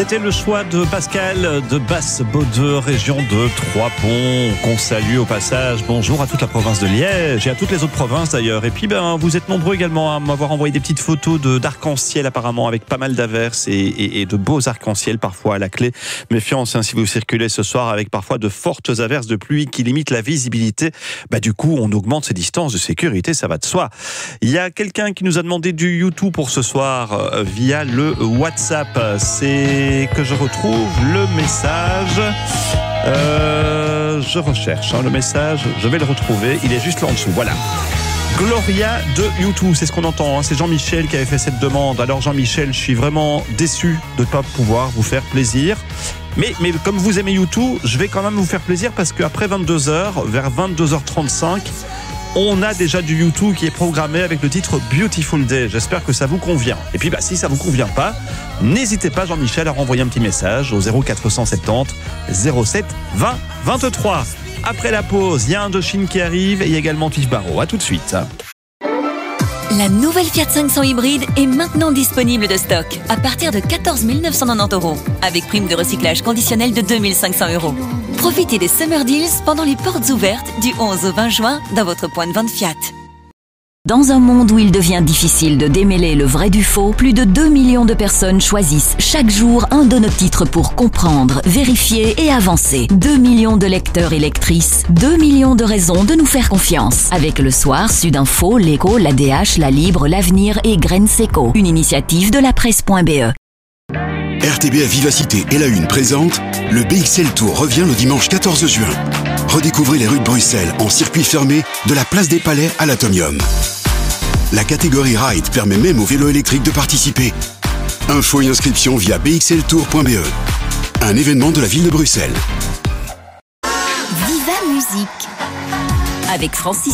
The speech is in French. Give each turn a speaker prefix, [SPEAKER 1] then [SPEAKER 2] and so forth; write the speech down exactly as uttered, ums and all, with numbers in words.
[SPEAKER 1] C'était le choix de Pascal de Basse-Bodeux, région de Trois-Ponts, qu'on salue au passage. Bonjour à toute la province de Liège et à toutes les autres provinces d'ailleurs. Et puis ben, vous êtes nombreux également à m'avoir envoyé des petites photos de, d'arc-en-ciel apparemment, avec pas mal d'averses et, et, et de beaux arc-en-ciel parfois à la clé. Méfiance hein, si vous circulez ce soir avec parfois de fortes averses de pluie qui limitent la visibilité. Bah, du coup, on augmente ses distances de sécurité, ça va de soi. Il y a quelqu'un qui nous a demandé du YouTube pour ce soir euh, via le WhatsApp. C'est que je retrouve le message. Euh, je recherche hein, le message. Je vais le retrouver. Il est juste là en dessous. Voilà. Gloria de YouTube, c'est ce qu'on entend. Hein. C'est Jean-Michel qui avait fait cette demande. Alors Jean-Michel, je suis vraiment déçu de ne pas pouvoir vous faire plaisir. Mais, mais comme vous aimez YouTube, je vais quand même vous faire plaisir parce qu'après vingt-deux heures, vers vingt-deux heures trente-cinq, on a déjà du YouTube qui est programmé avec le titre Beautiful Day. J'espère que ça vous convient. Et puis, bah, si ça vous convient pas, n'hésitez pas, Jean-Michel, à renvoyer un petit message au zéro quatre cent soixante-dix zéro sept vingt vingt-trois. Après la pause, il y a Indochine qui arrive et il y a également Tiff Barrow. À tout de suite.
[SPEAKER 2] La nouvelle Fiat cinq cents hybride est maintenant disponible de stock à partir de quatorze mille neuf cent quatre-vingt-dix euros avec prime de recyclage conditionnelle de deux mille cinq cents euros. Profitez des Summer Deals pendant les portes ouvertes du onze au vingt juin dans votre point de vente Fiat. Dans un monde où il devient difficile de démêler le vrai du faux, plus de deux millions de personnes choisissent chaque jour un de nos titres pour comprendre, vérifier et avancer. deux millions de lecteurs et lectrices, deux millions de raisons de nous faire confiance. Avec Le Soir, Sudinfo, L'Écho, l'A D H, La Libre, L'Avenir et Graines Seco. Une initiative de la presse point B E.
[SPEAKER 3] R T B F Vivacité et La Une présente le B X L Tour revient le dimanche quatorze juin. Redécouvrez les rues de Bruxelles en circuit fermé de la place des Palais à l'Atomium. La catégorie Ride permet même aux vélos électriques de participer. Infos et inscriptions via b x l tour point b e. Un événement de la ville de Bruxelles.
[SPEAKER 2] Viva Musique avec Francis.